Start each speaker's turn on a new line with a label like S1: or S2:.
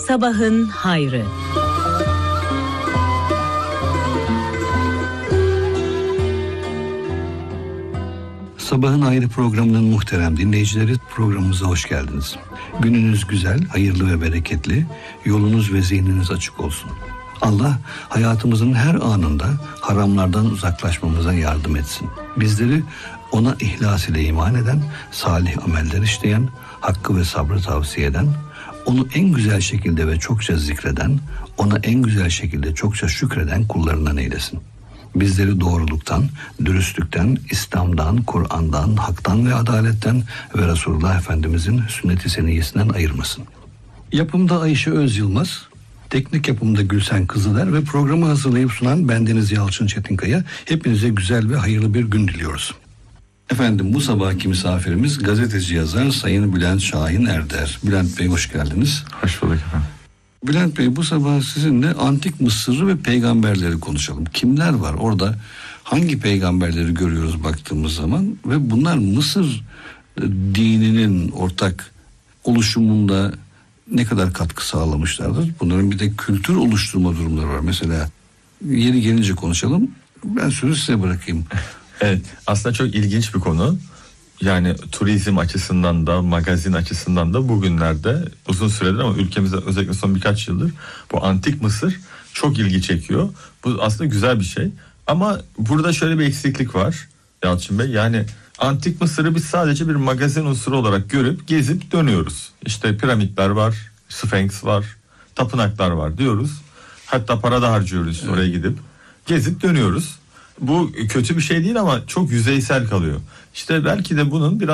S1: Sabahın hayrı.
S2: Sabahın Hayrı programının muhterem dinleyicileri, programımıza hoş geldiniz. Gününüz güzel, hayırlı ve bereketli, yolunuz ve zihniniz açık olsun. Allah hayatımızın her anında haramlardan uzaklaşmamıza yardım etsin. Bizleri ona ihlas ile iman eden, salih ameller işleyen, hakkı ve sabrı tavsiye eden, onu en güzel şekilde ve çokça zikreden, ona en güzel şekilde çokça şükreden kullarından eylesin. Bizleri doğruluktan, dürüstlükten, İslam'dan, Kur'an'dan, haktan ve adaletten ve Resulullah Efendimizin sünnet-i seniyyesinden ayırmasın. Yapımda Ayşe Öz Yılmaz, teknik yapımda Gülsen Kızıler ve programı hazırlayıp sunan bendeniz Yalçın Çetinkaya. Hepinize güzel ve hayırlı bir gün diliyoruz. Efendim, bu sabahki misafirimiz gazeteci yazar Sayın Bülent Şahin Erder. Bülent Bey, hoş geldiniz.
S3: Hoş bulduk efendim.
S2: Bülent Bey, bu sabah sizinle antik Mısır'ı ve peygamberleri konuşalım. Kimler var orada? Hangi peygamberleri görüyoruz baktığımız zaman? Ve bunlar Mısır dininin ortak oluşumunda ne kadar katkı sağlamışlardır? Bunların bir de kültür oluşturma durumları var. Mesela yeri gelince konuşalım. Ben sözü size bırakayım.
S3: Evet, aslında çok ilginç bir konu. Yani turizm açısından da, magazin açısından da bugünlerde uzun süredir, ama ülkemizde özellikle son birkaç yıldır bu antik Mısır çok ilgi çekiyor. Bu aslında güzel bir şey. Ama burada şöyle bir eksiklik var Yalçın Bey. Yani antik Mısır'ı biz sadece bir magazin unsuru olarak görüp gezip dönüyoruz. İşte piramitler var, Sphinx var, tapınaklar var diyoruz. Hatta para da harcıyoruz oraya gidip. Gezip dönüyoruz. Bu kötü bir şey değil ama çok yüzeysel kalıyor. İşte belki de bunun biraz